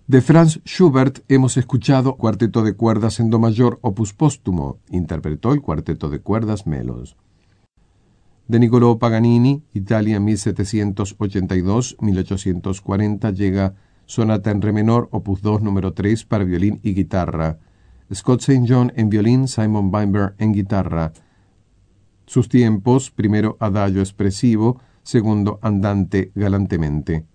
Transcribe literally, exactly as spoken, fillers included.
De Franz Schubert hemos escuchado Cuarteto de cuerdas en do mayor, opus póstumo. Interpretó el Cuarteto de cuerdas Melos. De Niccolò Paganini, Italia mil setecientos ochenta y dos a mil ochocientos cuarenta, llega Sonata en re menor, opus dos, número tres, para violín y guitarra. Scott Saint John en violín, Simon Weinberg en guitarra. Sus tiempos: primero, adagio expresivo; segundo, andante galantemente.